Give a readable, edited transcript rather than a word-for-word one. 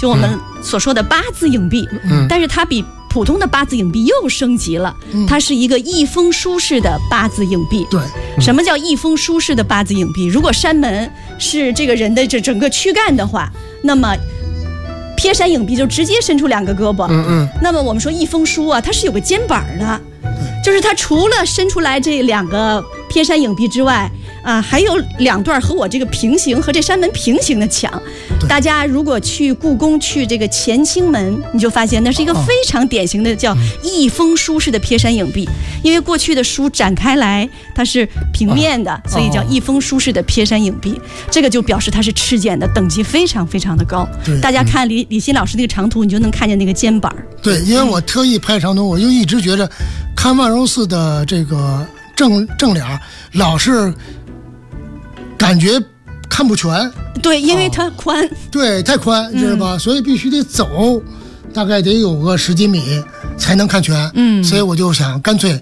就我们所说的八字影壁，但是它比普通的八字影壁又升级了，它是一个一封书式的八字影壁。 对， 什么叫一封书式的八字影壁？如果山门是这个人的这整个躯干的话，那么撇山影壁就直接伸出两个胳膊。那么我们说一封书啊，它是有个肩膀的，就是它除了伸出来这两个撇山影壁之外啊，还有两段和我这个平行，和这山门平行的墙。大家如果去故宫去这个乾清门，你就发现那是一个非常典型的叫一封书式的撇山影壁，因为过去的书展开来它是平面的，所以叫一封书式的撇山影壁。这个就表示它是赤简的等级非常非常的高。大家看李欣老师那个长图，你就能看见那个肩膀。 对，因为我特意拍长图，我就一直觉着看万寿寺的这个正脸老是感觉看不全。 对，因为它宽。 对，太宽，知道吧？所以必须得走，大概得有个10几米才能看全。所以我就想干脆